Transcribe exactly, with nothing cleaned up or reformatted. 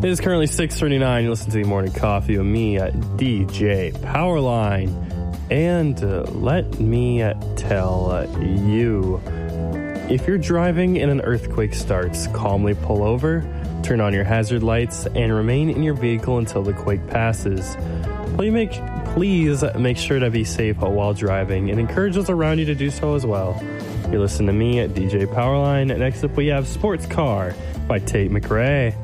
It is currently six thirty-nine. You listen to the Morning Coffee with me at D J Powerline. And uh, let me uh, tell uh, you, if you're driving and an earthquake starts, calmly pull over, turn on your hazard lights, and remain in your vehicle until the quake passes. Please make, please make sure to be safe while driving and encourage those around you to do so as well. You listen to me at D J Powerline. Next up, we have Sports Car by Tate McRae.